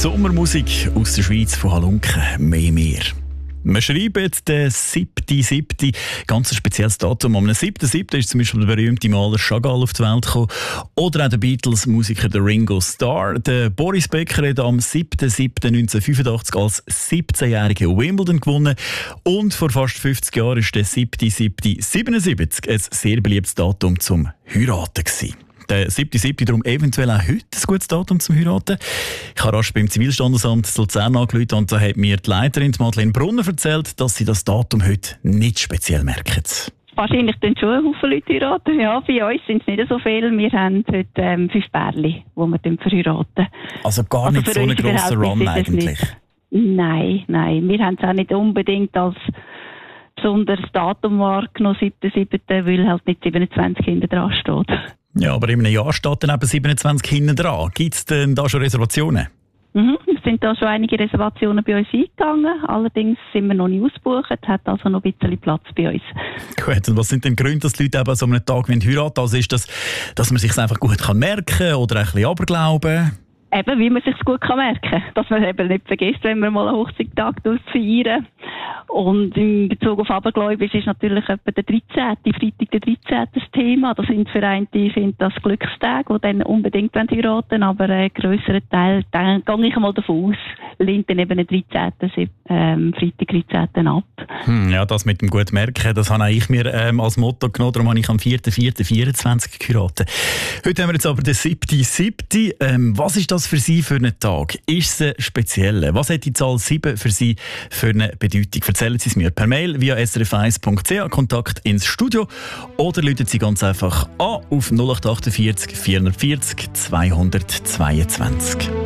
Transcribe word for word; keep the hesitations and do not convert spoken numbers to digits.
Sommermusik aus der Schweiz von Halunken, mehr mehr. Wir schreiben den siebten siebten Ganz ein spezielles Datum. Am siebten siebten ist zum Beispiel der berühmte Maler Chagall auf die Welt gekommen. Oder auch der Beatles-Musiker der Ringo Starr. Der Boris Becker hat am siebten siebten neunzehnhundertfünfundachtzig als siebzehnjähriger Wimbledon gewonnen. Und vor fast fünfzig Jahren war der siebten siebten siebenundsiebzig ein sehr beliebtes Datum zum Heiraten gewesen. Der siebten siebten darum eventuell auch heute ein gutes Datum zum Heiraten. Ich habe rasch beim Zivilstandesamt in Luzern angerufen und da hat mir die Leiterin die Madeleine Brunner erzählt, dass sie das Datum heute nicht speziell merken. Wahrscheinlich tun schon ein Haufen Leute heiraten. Ja, bei uns sind es nicht so viele. Wir haben heute ähm, fünf Pärchen, die wir verheiraten. Also gar also nicht so einen grossen Run eigentlich? Nein, nein. Wir haben es auch nicht unbedingt als besonderes Datum wahrgenommen, siebten siebten weil halt nicht siebenundzwanzig hinten dran steht. Ja, aber in einem Jahr steht dann eben siebenundzwanzig hinten dran. Gibt es denn da schon Reservationen? Mhm, es sind da schon einige Reservationen bei uns eingegangen. Allerdings sind wir noch nicht ausgebucht, hat also noch ein bisschen Platz bei uns. Gut, und was sind denn die Gründe, dass die Leute eben so einen Tag heiraten? Also ist das, dass man sich einfach gut merken kann oder ein bisschen Aberglauben? Eben, wie man sich gut merken kann. Dass man eben nicht vergisst, wenn man mal einen Hochzeitstag feiern. Und in Bezug auf Abergläubisch ist natürlich etwa der dreizehnte Freitag der dreizehnte das Thema. Das sind für einige sind das Glückstage, die dann unbedingt heiraten wollen, aber ein grösserer Teil, dann gehe ich mal davon aus, lehnt dann eben den dreizehnten Ähm, Freitag dreizehnten ab. Hm, ja, das mit dem gut merken, das habe ich mir ähm, als Motto genommen, darum habe ich am vierten vierten vierundzwanzig geheiratet. Heute haben wir jetzt aber den siebten siebten Ähm, was ist das für Sie für einen Tag? Ist es speziell? Was hat die Zahl sieben für Sie für eine Bedeutung? Erzählen Sie es mir per Mail via s r f eins punkt c h, Kontakt ins Studio, oder rufen Sie ganz einfach an auf null acht vier acht vierhundertvierzig zweihundertzweiundzwanzig.